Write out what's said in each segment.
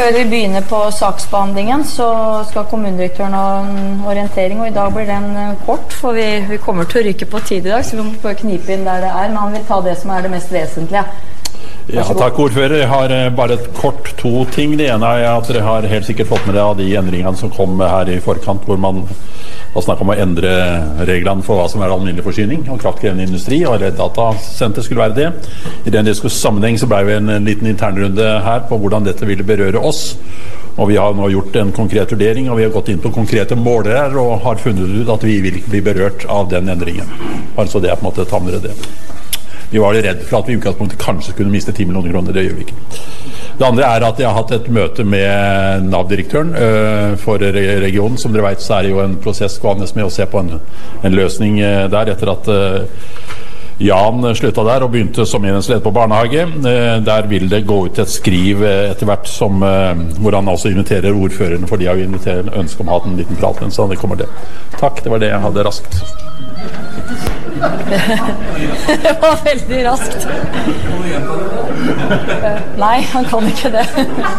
Før vi begynner på saksbehandlingen så skal kommunedirektøren ha en orientering, og i dag blir den kort, for vi kommer til å rykke på tid i dag, så vi må prøve å knipe inn der det men han vil ta det som det mest vesentlige. Ja, takk ordfører. Jeg har bare et kort to ting. Det ene at dere har helt sikkert fått med dere av de endringene som kom her i forkant, hvor man snakket om å endre reglene for hva som alminnelig forsyning og kraftkrevende industri, og datasenter skulle være det. I den sammenheng så ble vi en liten internrunde her på hvordan dette ville berøre oss. Og vi har nå gjort en konkret vurdering, og vi har gått inn på konkrete målere og har funnet ut at vi vil bli berørt av den endringen. Altså det på en måte ta med det. Vi var litt redd for at vi i utgangspunktet kanskje kunne miste 10 millioner kroner, det gjør vi ikke. Det andre at jeg har hatt et møte med NAV-direktøren for regionen. Som dere vet så det jo en prosess gående med å se på en løsning der, etter at Jan sluttet der og begynte som enhetsleder på barnehage. Der vil det gå ut et skriv etter hvert hvor han også inviterer ordføreren, for de har jo invitert ønske om å ha en liten prat, så det kommer det. Takk, det var det jeg hadde raskt. Det var veldig raskt. Nei, han kan ikke det.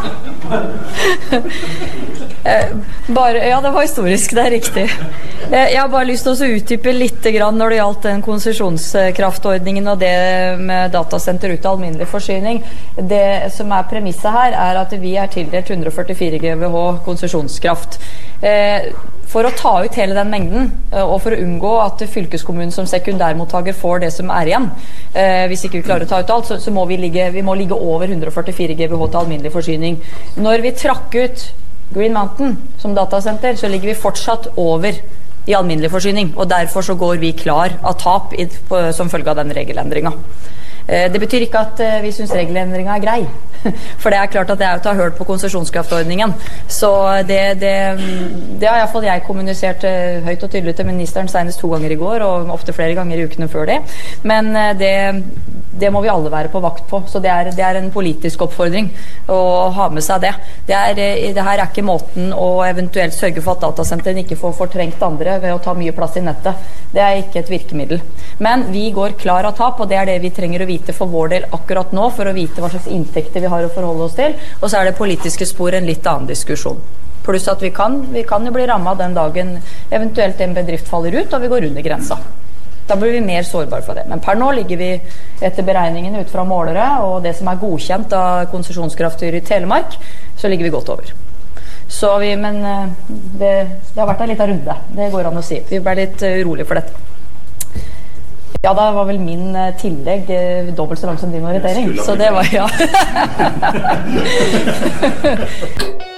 Ja, det var historisk, det riktig. Jeg har bare lyst til å utdype litt grann når det gjaldt den konsesjonskraftordningen og det med datasenter ut av alminnelig forsyning. Det som premisset her at vi tildelt 144 GWh konsesjonskraft. For å ta ut hele den mengden, og for å unngå at fylkeskommunen som sekundærmottaker får det som igjen, hvis ikke vi klarer å ta ut alt, så må vi ligge over 144 GWh til alminnelig forsyning. Når vi trakk ut Green Mountain som datasenter, så ligger vi fortsatt over i alminnelig forsyning, og derfor så går vi klar av tap som følge av den regelendringen. Det betyr ikke at vi synes regelendringen grei, for det klart at det å ta hørt på konsesjonskraftordningen, så det har i hvert fall jeg kommunisert høyt og tydelig til ministeren senest 2 ganger i går, og ofte flere ganger i ukene før det, men det må vi alle være på vakt på, så det en politisk oppfordring å ha med seg det. Det her ikke måten å eventuelt sørge for at datasenteren ikke får fortrengt andre ved å ta mye plass i nettet. Det ikke et virkemiddel. Men vi går klar av tap, og det det vi trenger å vite for vår del akkurat nå, for å vite hva slags inntekter vi har å forholde oss til, og så det politiske spor en litt annen diskusjon. Pluss at vi kan jo bli rammet den dagen eventuelt en bedrift faller ut, og vi går under grensa. Da blir vi mer sårbare for det. Men per nå ligger vi etter beregningene ut fra målere, og det som godkjent av konsesjonskraftstyret i Telemark, så ligger vi godt over. Men det har vært en liten runde, det går an å si. Vi ble litt urolig for dette. Ja, det var vel min tillegg dobbelt så langt som din orientering, så det var ja.